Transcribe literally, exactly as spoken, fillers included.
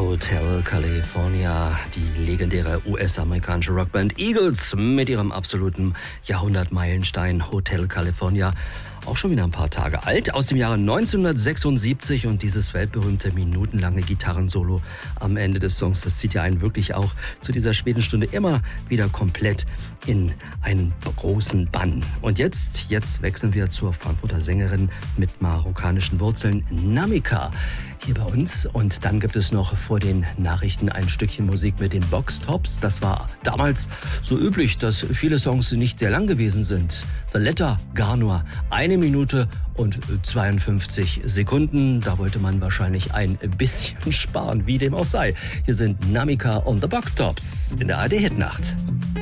Hotel California, die legendäre U S-amerikanische Rockband Eagles mit ihrem absoluten Jahrhundertmeilenstein Hotel California. Auch schon wieder ein paar Tage alt, aus dem Jahre neunzehnhundertsechsundsiebzig, und dieses weltberühmte minutenlange Gitarrensolo am Ende des Songs, das zieht ja einen wirklich auch zu dieser späten Stunde immer wieder komplett in einen großen Bann. Und jetzt, jetzt wechseln wir zur Frankfurter Sängerin mit marokkanischen Wurzeln, Namika, hier bei uns. Und dann gibt es noch vor den Nachrichten ein Stückchen Musik mit den Box Tops. Das war damals so üblich, dass viele Songs nicht sehr lang gewesen sind. The Letter gar nur eine Minute und zweiundfünfzig Sekunden. Da wollte man wahrscheinlich ein bisschen sparen, wie dem auch sei. Hier sind Namika und the Box Tops in der A R D Hitnacht.